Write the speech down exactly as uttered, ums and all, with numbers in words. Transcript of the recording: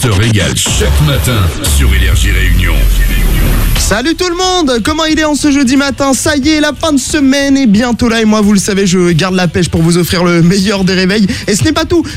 te régale chaque matin sur Énergie Réunion. Salut tout le monde, comment il est en ce jeudi matin? Ça y est, la fin de semaine est bientôt là et moi vous le savez, je garde la pêche pour vous offrir le meilleur des réveils. Et ce n'est pas tout,